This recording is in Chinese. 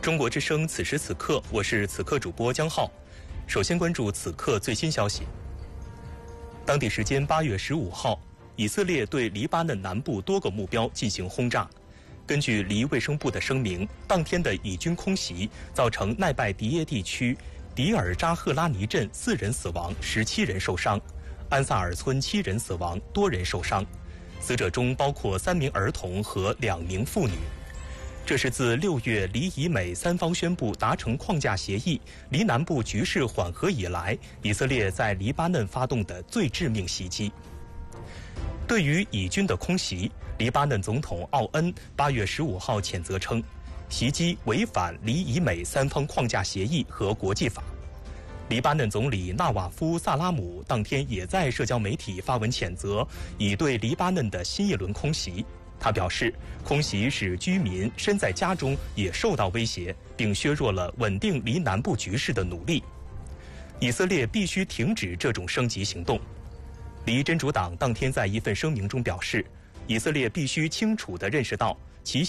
中国之声此时此刻，我是此刻主播江浩。首先关注此刻最新消息。当地时间8月15号，以色列对黎巴嫩南部多个目标进行轰炸。根据黎卫生部的声明，当天的以军空袭造成奈拜迪耶地区迪尔扎赫拉尼镇4人死亡，17人受伤；安萨尔村7人死亡，多人受伤。死者中包括3名儿童和2名妇女。这是自6月黎以美三方宣布达成框架协议、黎南部局势缓和以来，以色列在黎巴嫩发动的最致命袭击。对于以军的空袭，黎巴嫩总统奥恩8月15号谴责称，袭击违反黎以美三方框架协议和国际法。黎巴嫩总理纳瓦夫·萨拉姆当天也在社交媒体发文谴责已对黎巴嫩的新一轮空袭。他表示，空袭使居民身在家中也受到威胁，并削弱了稳定黎南部局势的努力。以色列必须停止这种升级行动。黎真主党当天在一份声明中表示，以色列必须清楚地认识到其